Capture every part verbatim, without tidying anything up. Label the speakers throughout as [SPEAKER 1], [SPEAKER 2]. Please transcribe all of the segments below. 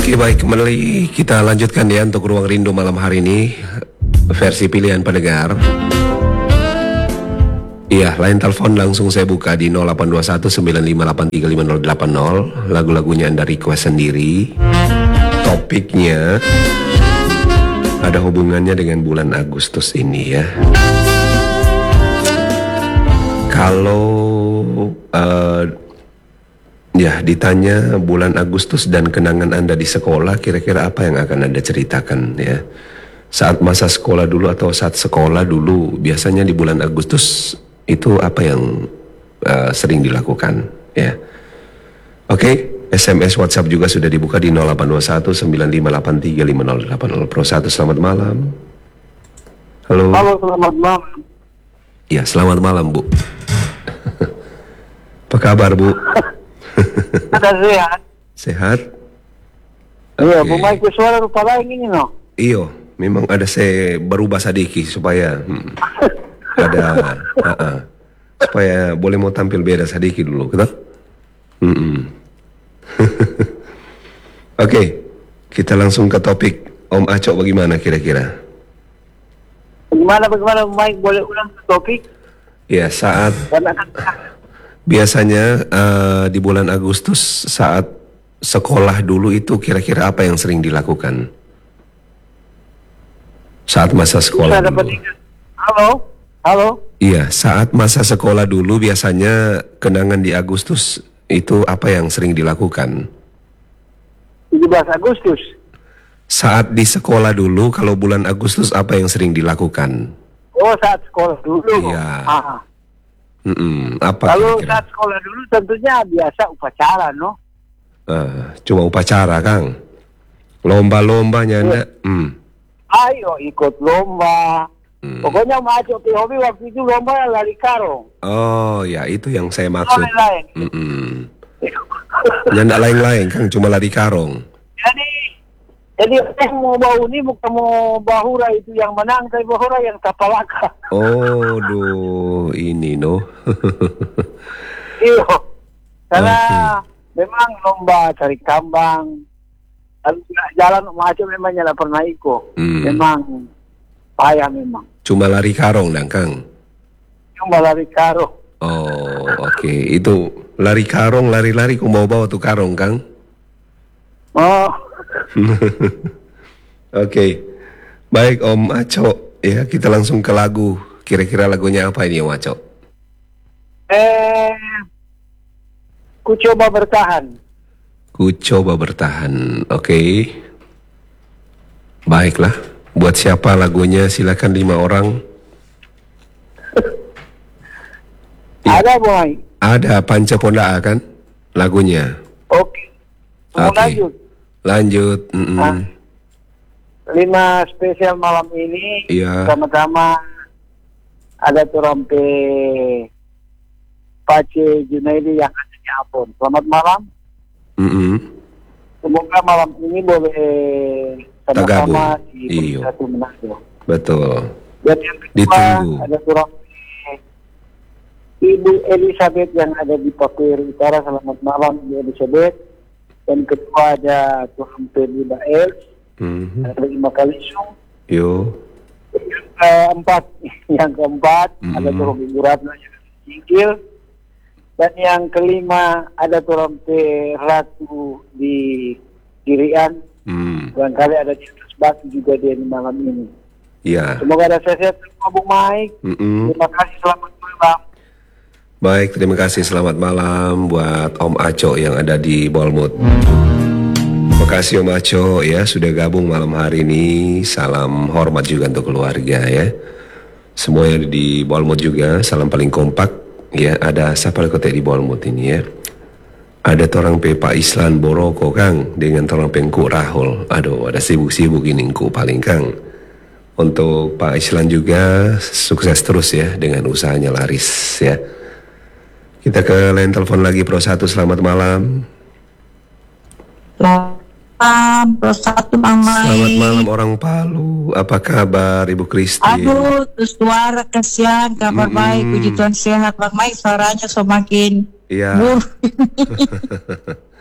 [SPEAKER 1] Oke, baik, kembali kita lanjutkan ya untuk Ruang Rindu malam hari ini, versi pilihan pendengar. Iya, line telepon langsung saya buka di nol delapan dua satu sembilan lima delapan tiga lima nol delapan nol. Lagu-lagunya Anda request sendiri. Topiknya ada hubungannya dengan bulan Agustus ini ya. Kalau uh, ya ditanya bulan Agustus dan kenangan Anda di sekolah, kira-kira apa yang akan Anda ceritakan ya? Saat masa sekolah dulu atau saat sekolah dulu, biasanya di bulan Agustus itu apa yang uh, sering dilakukan ya? Oke, S M S WhatsApp juga sudah dibuka di nol delapan dua satu sembilan lima delapan tiga lima nol delapan nol. Pro satu, selamat malam. Halo.
[SPEAKER 2] Halo, selamat malam.
[SPEAKER 1] Ya, selamat malam Bu. Apa kabar Bu?
[SPEAKER 2] Ada sehat?
[SPEAKER 1] Sehat?
[SPEAKER 2] Iya,
[SPEAKER 1] Okay.
[SPEAKER 2] Bu Mike suara rupa lain ini no.
[SPEAKER 1] Iyo, memang ada saya berubah sedikit supaya hmm, ada uh -uh, supaya boleh mau tampil beda sedikit dulu, gitu. Mm -mm. Oke, okay, kita langsung ke topik. Om Acok bagaimana kira-kira?
[SPEAKER 2] Bagaimana bagaimana Bu Mike, boleh ulang ke topik?
[SPEAKER 1] Ya, saat
[SPEAKER 2] Karena kan
[SPEAKER 1] biasanya uh, di bulan Agustus saat sekolah dulu itu kira-kira apa yang sering dilakukan? Saat masa sekolah
[SPEAKER 2] bisa dapat
[SPEAKER 1] dulu.
[SPEAKER 2] ingat. Halo, halo.
[SPEAKER 1] Iya, saat masa sekolah dulu biasanya kenangan di Agustus itu apa yang sering dilakukan?
[SPEAKER 2] tujuh belas Agustus.
[SPEAKER 1] Saat di sekolah dulu, kalau bulan Agustus apa yang sering dilakukan?
[SPEAKER 2] Oh, saat sekolah dulu.
[SPEAKER 1] Iya.
[SPEAKER 2] Ah.
[SPEAKER 1] Mm-mm, apa
[SPEAKER 2] Kalau
[SPEAKER 1] kira-kira?
[SPEAKER 2] saat sekolah dulu tentunya biasa upacara, no?
[SPEAKER 1] Ah, cuma upacara, Kang. Lomba-lombanya
[SPEAKER 2] Iya.
[SPEAKER 1] enggak? Hmm.
[SPEAKER 2] Ayo ikut lomba.
[SPEAKER 1] Hmm.
[SPEAKER 2] Pokoknya Maco P hobi waktu itu lomba lari karung.
[SPEAKER 1] Oh, ya itu yang saya maksud.
[SPEAKER 2] Lain-lain.
[SPEAKER 1] Mm-mm. Ya enggak lain-lain, Kang, cuma lari karung.
[SPEAKER 2] Jadi, jadi eh, mau bau ini bukan mau bahura itu yang menang, tapi bahura yang tapalaka.
[SPEAKER 1] Oh, duh, ini no.
[SPEAKER 2] Iyo, karena memang lomba cari kambang, lalu jalan macam memang nyala pernah ikut.
[SPEAKER 1] Hmm.
[SPEAKER 2] Memang payah memang.
[SPEAKER 1] Cuma lari karung, dan Kang.
[SPEAKER 2] Lomba lari karung.
[SPEAKER 1] Oh, oke. Itu lari karung, lari-lari ku mau bawa tuh karung, Kang.
[SPEAKER 2] Oh,
[SPEAKER 1] Oke. Baik, Om Aco. Ya, kita langsung ke lagu. Kira-kira lagunya apa ini, Om Aco?
[SPEAKER 2] eh, ku coba bertahan.
[SPEAKER 1] Ku coba bertahan. Oke. Baiklah. Buat siapa lagunya? Silakan lima orang. Ya.
[SPEAKER 2] Ada boy.
[SPEAKER 1] Ada Panca Pondaa kan? Lagunya.
[SPEAKER 2] Oke. Mau
[SPEAKER 1] Oke.
[SPEAKER 2] lanjut.
[SPEAKER 1] Lanjut. Mm-mm.
[SPEAKER 2] Ah. Lima spesial malam ini.
[SPEAKER 1] Iya.
[SPEAKER 2] Pertama-tama ada Turampe Pace Junaidi yang ada di Ambon. Selamat malam.
[SPEAKER 1] Mm-mm.
[SPEAKER 2] Semoga malam ini boleh sama-sama
[SPEAKER 1] Tergabung.
[SPEAKER 2] di
[SPEAKER 1] Iyo.
[SPEAKER 2] satu Manado.
[SPEAKER 1] Betul.
[SPEAKER 2] Dan yang kedua
[SPEAKER 1] Ditunggu.
[SPEAKER 2] ada Turampe Ibu Elizabeth yang ada di Papua Utara. Selamat malam Ibu Elizabeth. Dan kedua ada Turampe Buda Els.
[SPEAKER 1] Mhm.
[SPEAKER 2] Ada lima kali sung.
[SPEAKER 1] Yo.
[SPEAKER 2] Yang keempat, yang keempat
[SPEAKER 1] Mm-mm.
[SPEAKER 2] ada Turampe Ibu Ratna yang ada di Cingkil. Dan yang kelima ada Turampe Ratu di Kirian.
[SPEAKER 1] Hmm.
[SPEAKER 2] Barangkali ada di atas batu juga di malam ini.
[SPEAKER 1] Ya.
[SPEAKER 2] Semoga ada sehat semua Bu Mike.
[SPEAKER 1] Mm-mm.
[SPEAKER 2] Terima kasih, selamat malam.
[SPEAKER 1] Baik, terima kasih. Selamat malam buat Om Aco yang ada di Bolmut. Terima kasih Om Aco ya sudah gabung malam hari ini. Salam hormat juga untuk keluarga ya. Semua yang ada di Bolmut juga salam paling kompak ya. Ada siapa kote di Bolmut ini ya. Ada torang pe Pak Islan Boroko Kang dengan torang pengku Rahul. Aduh, ada sibuk-sibuk ini ku paling Kang. Untuk Pak Islan juga sukses terus ya dengan usahanya laris ya. Kita ke line telepon lagi Pro satu, selamat malam.
[SPEAKER 3] Malam, Pro satu Bang Mai.
[SPEAKER 1] Selamat malam orang Palu. Apa kabar Ibu Kristi?
[SPEAKER 3] Aduh, terus suara kasihan, kabar
[SPEAKER 1] Mm-mm.
[SPEAKER 3] baik, puji Tuhan sehat Bang Mai, suaranya semakin
[SPEAKER 1] Iya.
[SPEAKER 3] buruk.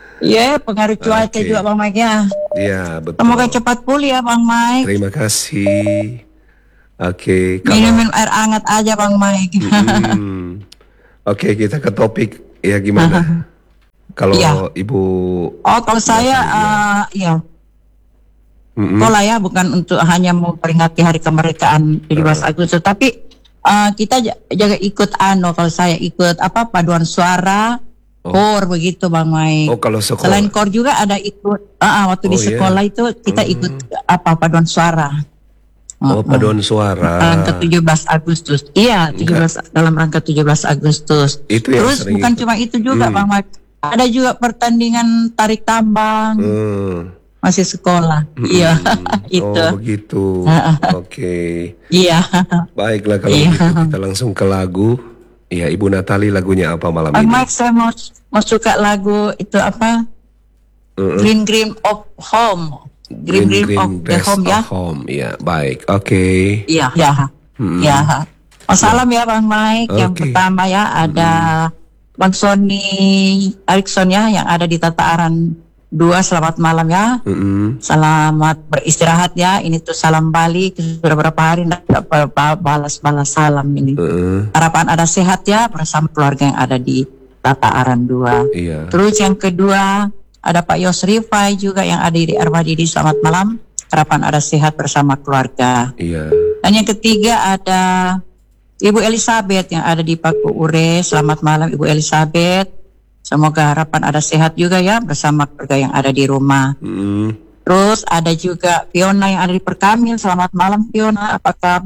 [SPEAKER 3] Iya, pengaruh cuaca
[SPEAKER 1] Oke.
[SPEAKER 3] juga Bang Mike ya.
[SPEAKER 1] Iya, betul.
[SPEAKER 3] Semoga cepat pulih ya Bang Mike.
[SPEAKER 1] Terima kasih. Oke, kalau
[SPEAKER 3] Minum air hangat aja Bang Mike.
[SPEAKER 1] Hmm. Oke, kita ke topik ya gimana? Kalau
[SPEAKER 3] Iya.
[SPEAKER 1] Ibu
[SPEAKER 3] Oh, kalau saya, uh, ya,
[SPEAKER 1] Mm-mm.
[SPEAKER 3] sekolah ya, bukan untuk hanya memperingati hari kemerdekaan tujuh belas Agustus, tapi uh, kita j- juga ikut ano, kalau saya ikut apa paduan suara,
[SPEAKER 1] Oh.
[SPEAKER 3] kor begitu Bang Mike.
[SPEAKER 1] Oh, kalau sekolah.
[SPEAKER 3] Selain kor juga ada ikut, uh, uh, waktu di
[SPEAKER 1] Oh, iya.
[SPEAKER 3] sekolah itu kita ikut apa paduan suara.
[SPEAKER 1] Oh,
[SPEAKER 3] Uh-uh.
[SPEAKER 1] paduan suara.
[SPEAKER 3] Rangka tujuh belas Agustus. Iya, tujuh belas dalam rangka tujuh belas Agustus.
[SPEAKER 1] Itu yang
[SPEAKER 3] Terus
[SPEAKER 1] sering
[SPEAKER 3] bukan
[SPEAKER 1] ikut.
[SPEAKER 3] cuma itu juga
[SPEAKER 1] Hmm.
[SPEAKER 3] Bang Mike. Ada juga pertandingan tarik tambang.
[SPEAKER 1] Hmm.
[SPEAKER 3] Masih sekolah. Iya, itu.
[SPEAKER 1] Oh, begitu. Oke.
[SPEAKER 3] Iya.
[SPEAKER 1] Baiklah kalau
[SPEAKER 3] Iya.
[SPEAKER 1] begitu kita langsung ke lagu. Iya, Ibu Natali lagunya apa malam
[SPEAKER 3] Bang
[SPEAKER 1] ini?
[SPEAKER 3] Mike, saya mau mau suka lagu itu apa?
[SPEAKER 1] Mm-mm.
[SPEAKER 3] Green Green of Home. Green Green, of the
[SPEAKER 1] Rest
[SPEAKER 3] Home ya.
[SPEAKER 1] of Home. Ya, baik. Oke.
[SPEAKER 3] Iya. Iya. Iya. Oh, salam ya Bang Mike. Yang
[SPEAKER 1] Oke.
[SPEAKER 3] pertama ya ada Bang Sony Erikson ya yang ada di Tataaran dua. Selamat malam ya.
[SPEAKER 1] Mm-mm.
[SPEAKER 3] Selamat beristirahat ya. Ini tuh salam balik. Sudah berapa hari tidak balas-balas salam ini.
[SPEAKER 1] Mm-mm.
[SPEAKER 3] Harapan ada sehat ya bersama keluarga yang ada di Tataaran dua.
[SPEAKER 1] Iya.
[SPEAKER 3] Terus yang kedua ada Pak Yos Rifai juga yang ada di Armadidi. Selamat malam. Harapan ada sehat bersama keluarga.
[SPEAKER 1] Iya.
[SPEAKER 3] Dan yang ketiga ada Ibu Elizabeth yang ada di Paku Ure. Selamat malam Ibu Elizabeth. Semoga harapan ada sehat juga ya bersama keluarga yang ada di rumah.
[SPEAKER 1] Mm-mm.
[SPEAKER 3] Terus ada juga Fiona yang ada di Perkamil. Selamat malam Fiona. Apakah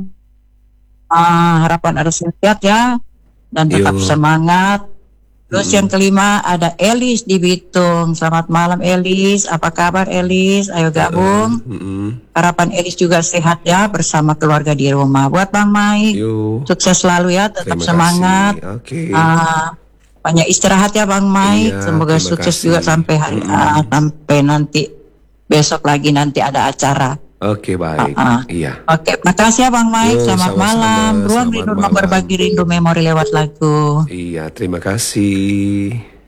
[SPEAKER 3] uh, harapan ada sehat ya dan tetap
[SPEAKER 1] Yo.
[SPEAKER 3] semangat. Terus yang kelima ada Elis di Bitung. Selamat malam Elis. Apa kabar Elis? Ayo gabung.
[SPEAKER 1] Mm-mm.
[SPEAKER 3] Harapan Elis juga sehat ya bersama keluarga di rumah. Buat Bang Mike,
[SPEAKER 1] Yo.
[SPEAKER 3] sukses selalu ya. Tetap
[SPEAKER 1] Terima
[SPEAKER 3] semangat.
[SPEAKER 1] kasih. Oke.
[SPEAKER 3] Ah, banyak istirahat ya Bang Mike.
[SPEAKER 1] Iya,
[SPEAKER 3] Semoga
[SPEAKER 1] terima
[SPEAKER 3] sukses
[SPEAKER 1] kasih.
[SPEAKER 3] juga sampai hari ah, sampai nanti besok lagi nanti ada acara.
[SPEAKER 1] Oke, baik.
[SPEAKER 3] Ah, ah.
[SPEAKER 1] Iya.
[SPEAKER 3] Oke, makasih ya Bang Mike.
[SPEAKER 1] Yo,
[SPEAKER 3] Selamat
[SPEAKER 1] sama-sama.
[SPEAKER 3] malam. Ruang
[SPEAKER 1] Selamat
[SPEAKER 3] rindu
[SPEAKER 1] malam.
[SPEAKER 3] berbagi rindu memori lewat lagu.
[SPEAKER 1] Iya, terima kasih.